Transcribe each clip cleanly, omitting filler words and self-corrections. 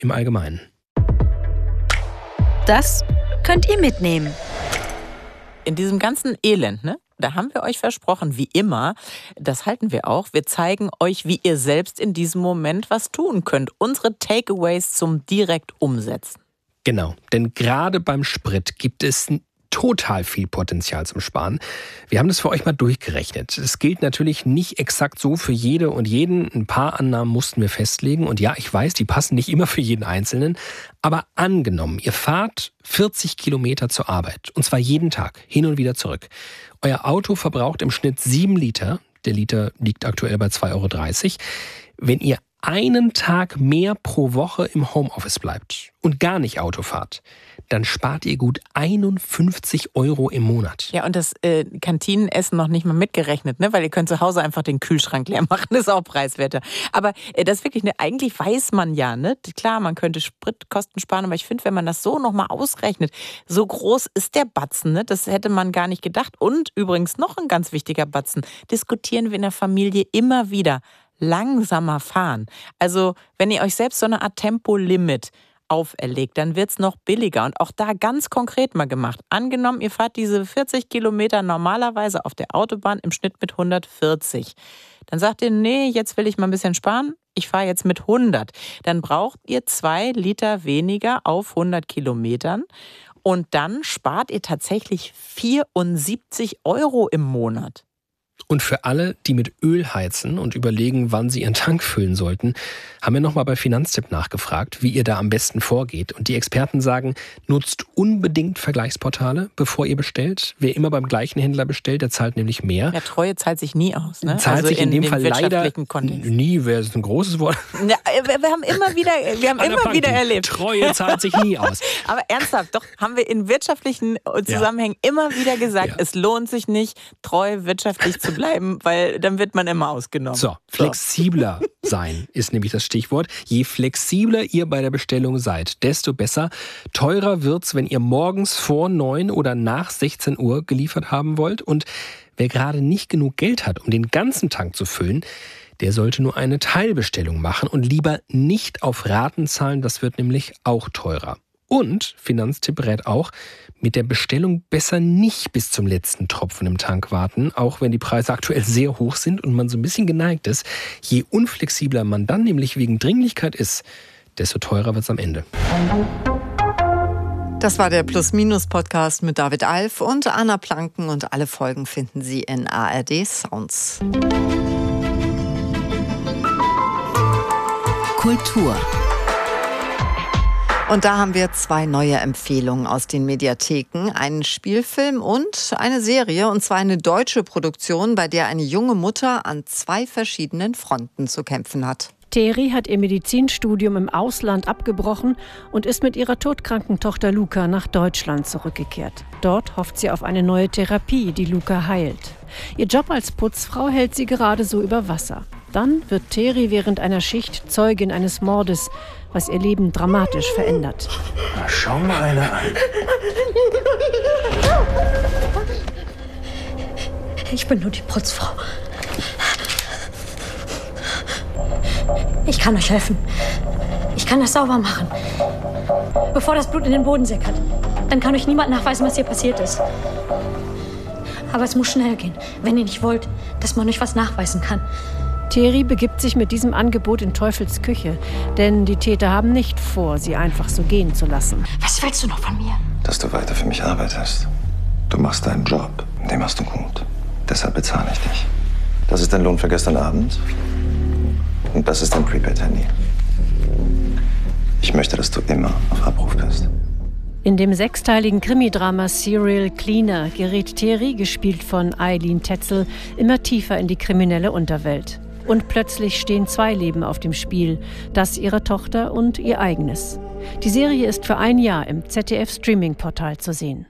im Allgemeinen. Das könnt ihr mitnehmen. In diesem ganzen Elend, ne? Da haben wir euch versprochen, wie immer, das halten wir auch, wir zeigen euch, wie ihr selbst in diesem Moment was tun könnt. Unsere Takeaways zum direkt umsetzen. Genau, denn gerade beim Sprit gibt es total viel Potenzial zum Sparen. Wir haben das für euch mal durchgerechnet. Es gilt natürlich nicht exakt so für jede und jeden. Ein paar Annahmen mussten wir festlegen. Und ja, ich weiß, die passen nicht immer für jeden Einzelnen. Aber angenommen, ihr fahrt 40 Kilometer zur Arbeit. Und zwar jeden Tag, hin und wieder zurück. Euer Auto verbraucht im Schnitt 7 Liter. Der Liter liegt aktuell bei 2,30 €. Wenn ihr einen Tag mehr pro Woche im Homeoffice bleibt und gar nicht Auto fahrt, dann spart ihr gut 51 € im Monat. Ja, und das Kantinenessen noch nicht mal mitgerechnet, ne? Weil ihr könnt zu Hause einfach den Kühlschrank leer machen, das ist auch preiswerter. Aber das ist wirklich, ne, eigentlich weiß man ja, ne? Klar, man könnte Spritkosten sparen, aber ich finde, wenn man das so nochmal ausrechnet, so groß ist der Batzen, ne? Das hätte man gar nicht gedacht. Und übrigens noch ein ganz wichtiger Batzen, diskutieren wir in der Familie immer wieder. Langsamer fahren. Also, wenn ihr euch selbst so eine Art Tempolimit auferlegt, dann wird's noch billiger. Und auch da ganz konkret mal gemacht. Angenommen, ihr fahrt diese 40 Kilometer normalerweise auf der Autobahn im Schnitt mit 140. Dann sagt ihr, nee, jetzt will ich mal ein bisschen sparen. Ich fahre jetzt mit 100. Dann braucht ihr 2 Liter weniger auf 100 Kilometern. Und dann spart ihr tatsächlich 74 € im Monat. Und für alle, die mit Öl heizen und überlegen, wann sie ihren Tank füllen sollten, haben wir nochmal bei Finanztipp nachgefragt, wie ihr da am besten vorgeht. Und die Experten sagen, nutzt unbedingt Vergleichsportale, bevor ihr bestellt. Wer immer beim gleichen Händler bestellt, der zahlt nämlich mehr. Ja, Treue zahlt sich nie aus. Ne? Zahlt sich in dem Fall leider Kontext. Nie, wäre es ein großes Wort. Ja, wir haben immer wieder erlebt. Treue zahlt sich nie aus. Aber ernsthaft, doch haben wir in wirtschaftlichen Zusammenhängen immer wieder gesagt, es lohnt sich nicht, treu wirtschaftlich zu bleiben, weil dann wird man immer ausgenommen. So, flexibler sein ist nämlich das Stichwort. Je flexibler ihr bei der Bestellung seid, desto besser. Teurer wird's, wenn ihr morgens vor 9 oder nach 16 Uhr geliefert haben wollt. Und wer gerade nicht genug Geld hat, um den ganzen Tank zu füllen, der sollte nur eine Teilbestellung machen und lieber nicht auf Raten zahlen. Das wird nämlich auch teurer. Und Finanztipp rät auch, mit der Bestellung besser nicht bis zum letzten Tropfen im Tank warten, auch wenn die Preise aktuell sehr hoch sind und man so ein bisschen geneigt ist. Je unflexibler man dann nämlich wegen Dringlichkeit ist, desto teurer wird es am Ende. Das war der Plus-Minus-Podcast mit David Alf und Anna Planken und alle Folgen finden Sie in ARD Sounds. Kultur. Und da haben wir 2 neue Empfehlungen aus den Mediatheken. Einen Spielfilm und eine Serie, und zwar eine deutsche Produktion, bei der eine junge Mutter an 2 verschiedenen Fronten zu kämpfen hat. Teri hat ihr Medizinstudium im Ausland abgebrochen und ist mit ihrer todkranken Tochter Luca nach Deutschland zurückgekehrt. Dort hofft sie auf eine neue Therapie, die Luca heilt. Ihr Job als Putzfrau hält sie gerade so über Wasser. Dann wird Teri während einer Schicht Zeugin eines Mordes, was ihr Leben dramatisch verändert. Na, schau mal eine an. Ich bin nur die Putzfrau. Ich kann euch helfen. Ich kann das sauber machen. Bevor das Blut in den Boden sickert. Dann kann euch niemand nachweisen, was hier passiert ist. Aber es muss schnell gehen, wenn ihr nicht wollt, dass man euch was nachweisen kann. Teri begibt sich mit diesem Angebot in Teufels Küche, denn die Täter haben nicht vor, sie einfach so gehen zu lassen. Was willst du noch von mir? Dass du weiter für mich arbeitest. Du machst deinen Job, den machst du gut. Deshalb bezahle ich dich. Das ist dein Lohn für gestern Abend. Und das ist dein Prepaid-Handy. Ich möchte, dass du immer auf Abruf bist. In dem 6-teiligen Krimidrama Serial Cleaner gerät Teri, gespielt von Eileen Tetzel, immer tiefer in die kriminelle Unterwelt. Und plötzlich stehen 2 Leben auf dem Spiel, das ihrer Tochter und ihr eigenes. Die Serie ist für ein Jahr im ZDF-Streaming-Portal zu sehen.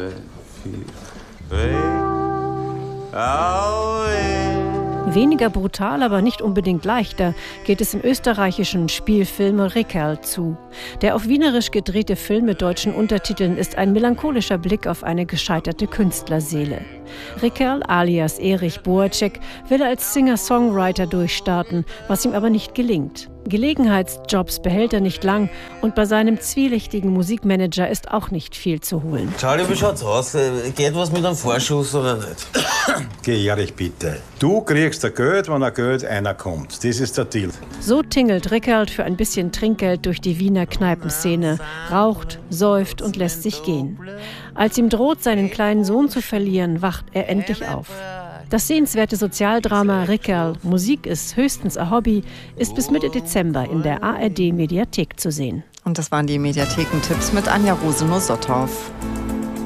Weniger brutal, aber nicht unbedingt leichter, geht es im österreichischen Spielfilm Rickerl zu. Der auf Wienerisch gedrehte Film mit deutschen Untertiteln ist ein melancholischer Blick auf eine gescheiterte Künstlerseele. Rickerl, alias Erich Boacek, will als Singer-Songwriter durchstarten, was ihm aber nicht gelingt. Gelegenheitsjobs behält er nicht lang und bei seinem zwielichtigen Musikmanager ist auch nicht viel zu holen. Charlie, wie schaut's aus? Geht was mit einem Vorschuss oder nicht? Geh, Erich, bitte. Du kriegst das Geld, wenn ein Geld einer kommt. Das ist der Deal. So tingelt Rickerl für ein bisschen Trinkgeld durch die Wiener Kneipenszene, raucht, säuft und lässt sich gehen. Als ihm droht, seinen kleinen Sohn zu verlieren, wacht er endlich auf. Das sehenswerte Sozialdrama Rickerl, Musik ist höchstens ein Hobby, ist bis Mitte Dezember in der ARD-Mediathek zu sehen. Und das waren die Mediathekentipps mit Anja Rosenow-Sotthoff.